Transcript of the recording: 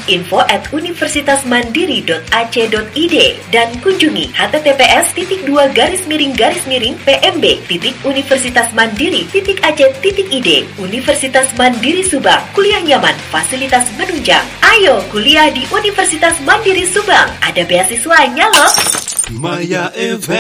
info@universitasmandiri.ac.id dan kunjungi https://pmb.universitasmandiri.ac.id. Universitas Mandiri Subang, kuliah nyaman, fasilitas menunjang. Ayo kuliah di Universitas Mandiri Subang, ada beasiswanya loh. Maya FM